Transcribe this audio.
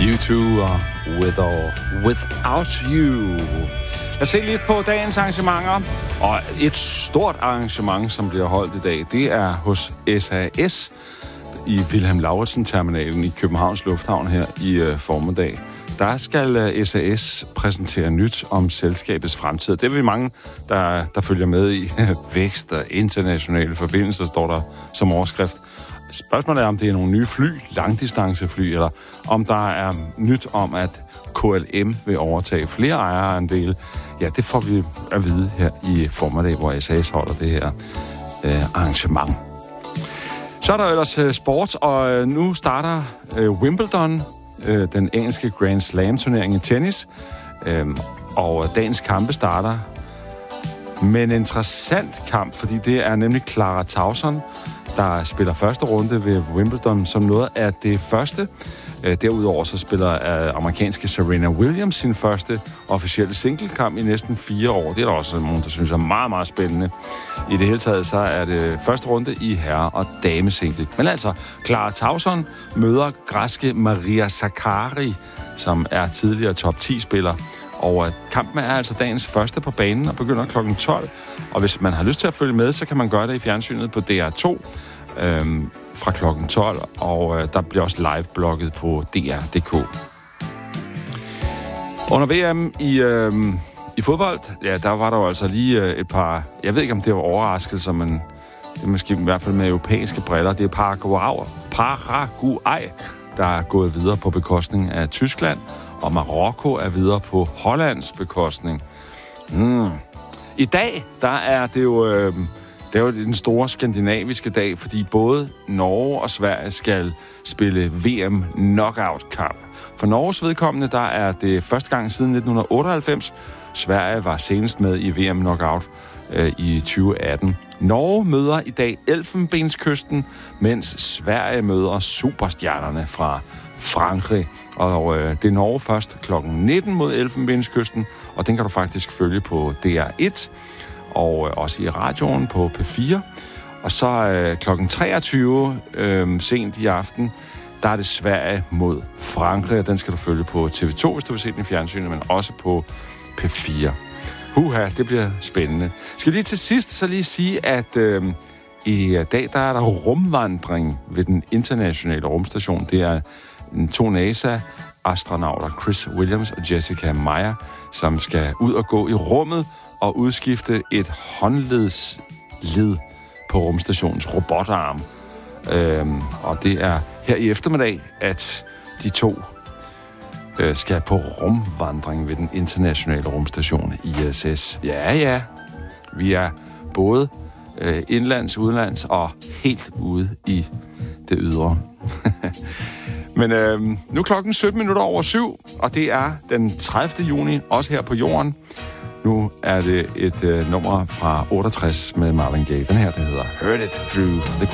U2 og With or Without You. Lad os se lidt på dagens arrangementer. Og et stort arrangement, som bliver holdt i dag, det er hos SAS i Wilhelm Lauritzen-terminalen i Københavns Lufthavn her i formiddag. Der skal SAS præsentere nyt om selskabets fremtid. Det er vi mange, der følger med i. Vækst og internationale forbindelser, står der som overskrift. Spørgsmålet er, om det er nogle nye fly, langdistancefly, eller om der er nyt om, at KLM vil overtage flere ejerandele. Ja, det får vi at vide her i formiddag, hvor SAS holder det her arrangement. Så er der ellers sport, og nu starter Wimbledon, den engelske Grand Slam-turnering i tennis, og dagens kampe starter med en interessant kamp, fordi det er nemlig Clara Tauson, der spiller første runde ved Wimbledon som noget af det første. Derudover så spiller amerikanske Serena Williams sin første officielle singlekamp i næsten 4 år. Det er der også nogen, der synes er meget, meget spændende. I det hele taget så er det første runde i herre- og damesingle. Men altså, Clara Tauson møder græske Maria Sakkari, som er tidligere top 10-spiller. Og kampen er altså dagens første på banen og begynder kl. 12. Og hvis man har lyst til at følge med, så kan man gøre det i fjernsynet på DR2 fra kl. 12. Og der bliver også live-blogget på DR.dk. Under VM i fodbold, ja, der var der jo altså lige et par... Jeg ved ikke, om det var overraskelser, men det er måske i hvert fald med europæiske briller. Det er Paraguay, der er gået videre på bekostning af Tyskland, og Marokko er videre på Hollands bekostning. I dag, der er det jo... Det er jo den store skandinaviske dag, fordi både Norge og Sverige skal spille VM knockout-kamp. For Norges vedkommende, der er det første gang siden 1998. Sverige var senest med i VM knockout i 2018. Norge møder i dag Elfenbenskysten, mens Sverige møder superstjernerne fra Frankrig. Og det er Norge først kl. 19 mod Elfenbenskysten, og den kan du faktisk følge på DR1. Og også i radioen på P4. Og så kl. 23 sent i aften, der er det Sverige mod Frankrig, og den skal du følge på TV2, hvis du vil se den i fjernsynet, men også på P4. Det bliver spændende. Skal lige til sidst så lige sige, at i dag, der er der rumvandring ved den internationale rumstation. Det er 2 NASA-astronauter, Chris Williams og Jessica Meyer, som skal ud og gå i rummet og udskifte et håndledsled på rumstationens robotarm. Og det er her i eftermiddag, at de 2 skal på rumvandring ved den internationale rumstation ISS. Ja, vi er både indlands, udenlands og helt ude i det ydre. Men nu er klokken 17:17, og det er den 30. juni, også her på jorden. Nu er det et nummer fra 68 med Marvin Gaye. Den her, der hedder Heard It Through the